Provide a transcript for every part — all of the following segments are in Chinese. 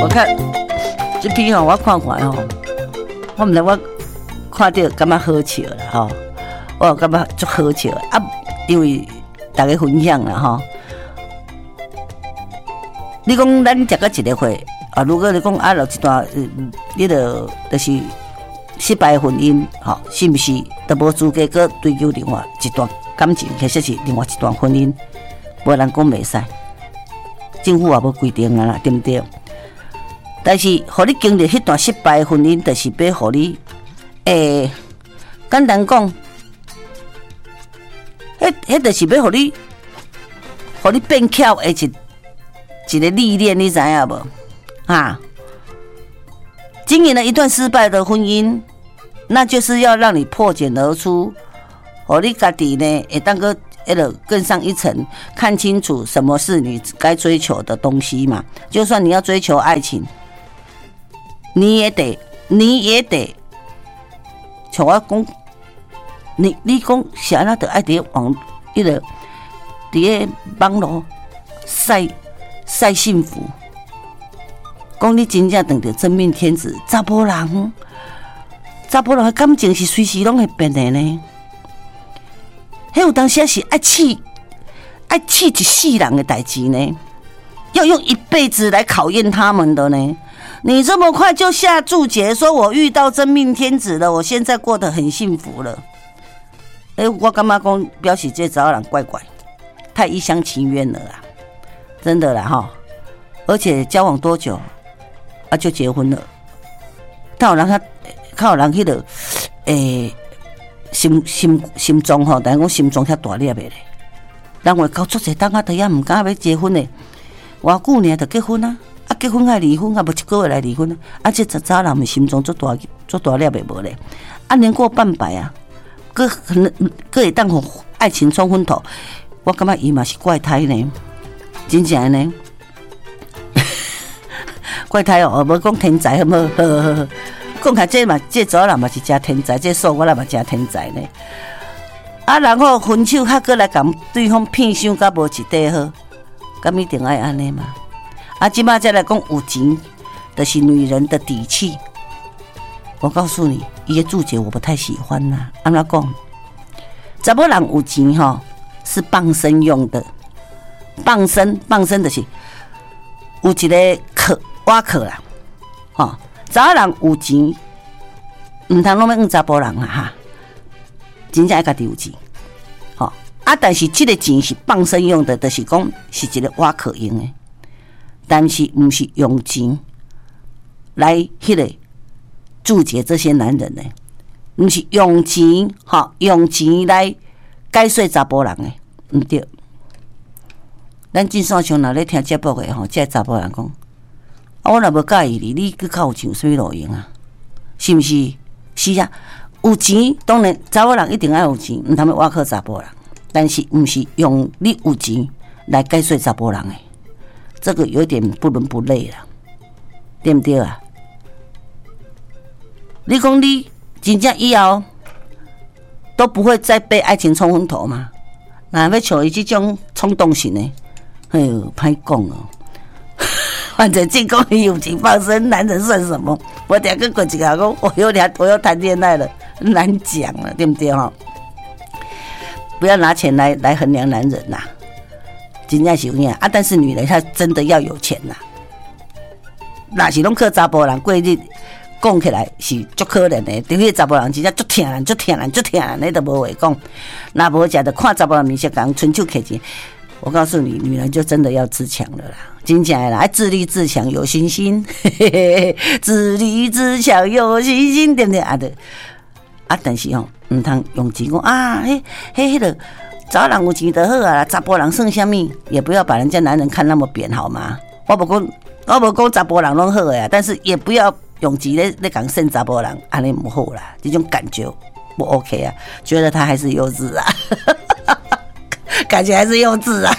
我看这篇我看吼，我毋知我看到感觉好笑啦吼，我感觉足好笑啊，因为大家分享啦吼。你讲咱食到一个会啊，如果你讲啊，有一段你就是失败的婚姻，吼，是不是都无资格去追求另外一段感情，或者是另外一段婚姻？无人讲袂使，政府也无规定啊，对不对？但是，互你经历迄段失败的婚姻，就是要互你，简单讲，迄就是要互你变巧的一个历练，你知影无？啊，经营了一段失败的婚姻，那就是要让你破茧而出，互你家己呢，会当个更上一层，看清楚什么是你该追求的东西嘛。就算你要追求爱情，你也得，像我讲，你讲是安那得爱伫网络晒幸福，讲你真正当着真命天子，查甫人的感情是随时拢会变的呢。迄有当时是爱气一世人的代志呢，要用一辈子来考验他们的呢。你这么快就下注解说我遇到真命天子了，我现在过得很幸福了。我感觉讲表示这查某人怪怪，太一厢情愿了啦，真的啦哈。而且交往多久啊就结婚了，看有人迄个心脏吼，但是讲心脏遐大粒的咧，人会搞出一当啊，都也唔敢要结婚咧，偌久呢就结婚啊，结婚还离婚啊，无一个月来离婚啊，这查人的心脏足大粒的无咧，年过半百啊，佫会当互爱情冲昏头，我感觉伊嘛是怪胎呢，真正的呢，怪胎哦，无讲天才好无？讲起这嘛，这查某人嘛是真天才，这数我嘛真天才呢。然后分手还搁来讲对方骗伤甲无一块好，敢一定爱安尼嘛？即摆再来讲有钱，就是女人的底气。我告诉你，伊的注解我不太喜欢呐。安怎讲？查某人有钱吼，是傍身用的，傍身就是有一个挖壳啦，吼。查某人有钱，唔通拢要用查甫人啦哈，真正爱家己有钱，吼但是这个钱是傍身用的，就是讲是一个挖壳用的，但是唔是用钱来迄个注解这些男人呢，唔是用钱来解说查甫人的，唔对。咱真算像若咧听节目的吼，这查甫人讲。我若无介意你去较有钱有啥物路用啊？是毋是？是啊，有钱当然查某人一定要有钱，唔通要挖靠查甫人，但是毋是用你有钱来解说查甫人的，这个有点不伦不类啦，对不对啊？你讲你真正以后都不会再被爱情冲昏头吗？那要像伊这种冲动型的，哎呦，歹讲哦。反正进攻你有情放生，男人算什么？我等下跟滚几个讲，我又谈恋爱了，难讲了，对不对哈？不要拿钱来衡量男人呐，真正是有影但是女人她真的要有钱呐，那是拢靠查甫人过日，讲起来是足可怜的。对迄查甫人真正足疼人，你都无话讲。那无食就看查甫人面色讲伸手摕钱。我告诉你，女人就真的要自强了啦，真正的啦，要自立自强，有信心，自立自强，有信心，对不对但是唔通用钱讲迄个查人有钱就好啊，查甫人算什么？也不要把人家男人看那么扁，好吗？我无讲查甫人拢好呀，但是也不要用钱咧讲算查甫人，安尼唔好啦，这种感觉不 OK 啊，觉得他还是幼稚啊。感觉还是幼稚啊！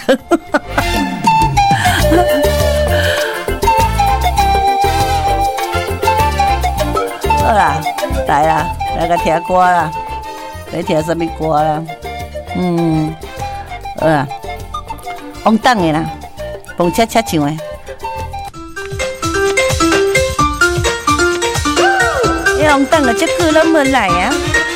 好啦，来个听歌啦，来听什么歌啦？好啦，王党的啦，蹦恰恰唱的。 中等了，这久拢无来啊。